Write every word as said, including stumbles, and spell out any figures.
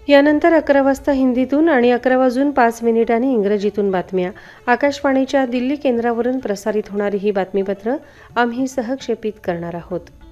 यानंतर अकरा वाजता हिंदीतून आणि अकरा वाजून पाच मिनिटांनी इंग्रजीतून बातम्या. आकाशवाणीच्या दिल्ली केंद्रावरून प्रसारित होणारी ही बातमीपत्र आम्ही सहक्षेपित करणार आहोत.